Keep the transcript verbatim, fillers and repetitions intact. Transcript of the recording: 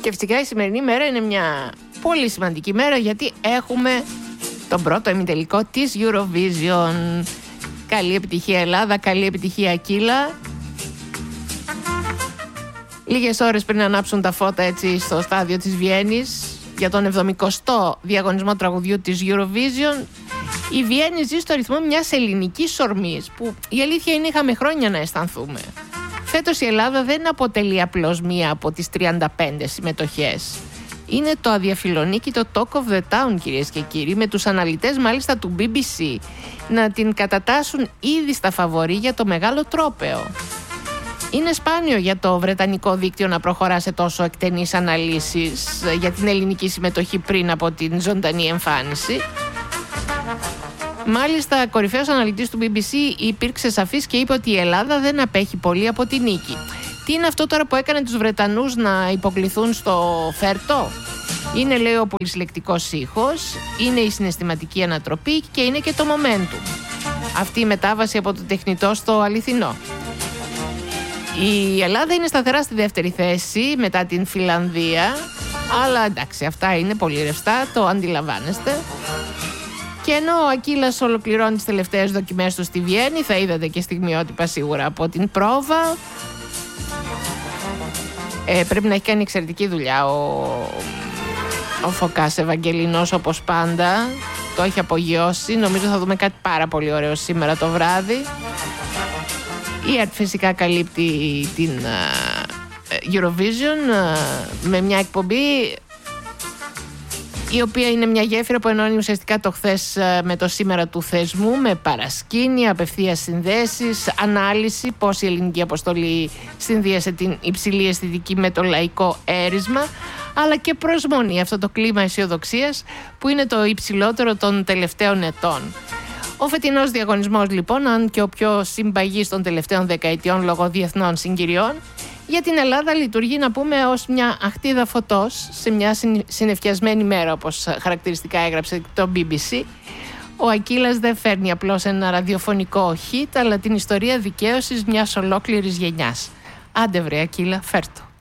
Και φυσικά η σημερινή μέρα είναι μια πολύ σημαντική μέρα, γιατί έχουμε τον πρώτο ημιτελικό της Eurovision. Καλή επιτυχία Ελλάδα, καλή επιτυχία Ακύλα. Λίγες ώρες πριν ανάψουν τα φώτα έτσι στο στάδιο της Βιέννης για τον εβδομηκοστό διαγωνισμό τραγουδιού της Eurovision, η Βιέννη ζει στο ρυθμό μιας ελληνικής ορμής, που η αλήθεια είναι είχαμε χρόνια να αισθανθούμε. Φέτος η Ελλάδα δεν αποτελεί απλώς μία από τις τριάντα πέντε συμμετοχές. Είναι το αδιαφιλονίκητο Talk of the Town, κυρίες και κύριοι, με τους αναλυτές μάλιστα του μπι μπι σι να την κατατάσσουν ήδη στα φαβορί για το μεγάλο τρόπαιο. Είναι σπάνιο για το βρετανικό δίκτυο να προχωρά σε τόσο εκτενείς αναλύσεις για την ελληνική συμμετοχή πριν από την ζωντανή εμφάνιση. Μάλιστα, κορυφαίος αναλυτής του μπι μπι σι υπήρξε σαφής και είπε ότι η Ελλάδα δεν απέχει πολύ από τη νίκη. Τι είναι αυτό τώρα που έκανε τους Βρετανούς να υποκληθούν στο φέρτο? Είναι, λέει, ο πολυσυλλεκτικός ήχος, είναι η συναισθηματική ανατροπή και είναι και το momentum. Αυτή η μετάβαση από το τεχνητό στο αληθινό. Η Ελλάδα είναι σταθερά στη δεύτερη θέση μετά την Φιλανδία, αλλά εντάξει, αυτά είναι πολύ ρευστά, το αντιλαμβάνεστε. Και ενώ ο Ακύλας ολοκληρώνει τις τελευταίες δοκιμές του στη Βιέννη, θα είδατε και στιγμιότυπα σίγουρα από την πρόβα. Ε, πρέπει να έχει κάνει εξαιρετική δουλειά ο, ο Φωκάς Ευαγγελινός, όπως πάντα. Το έχει απογειώσει. Νομίζω θα δούμε κάτι πάρα πολύ ωραίο σήμερα το βράδυ. Η ΕΡΤ φυσικά καλύπτει την uh, Eurovision uh, με μια εκπομπή η οποία είναι μια γέφυρα που ενώνει ουσιαστικά το χθες με το σήμερα του θεσμού, με παρασκήνια, απευθείας συνδέσεις, ανάλυση πώς η ελληνική αποστολή συνδύασε την υψηλή αισθητική με το λαϊκό έρισμα, αλλά και προσμονή, αυτό το κλίμα αισιοδοξίας που είναι το υψηλότερο των τελευταίων ετών. Ο φετινός διαγωνισμός λοιπόν, αν και ο πιο συμπαγής των τελευταίων δεκαετιών λόγω διεθνών συγκυριών, για την Ελλάδα λειτουργεί, να πούμε, ως μια αχτίδα φωτός σε μια συννεφιασμένη μέρα, όπως χαρακτηριστικά έγραψε το μπι μπι σι. Ο Ακύλας δεν φέρνει απλώς ένα ραδιοφωνικό hit, αλλά την ιστορία δικαίωσης μιας ολόκληρης γενιάς. Άντε βρε Ακύλα, φέρ' το.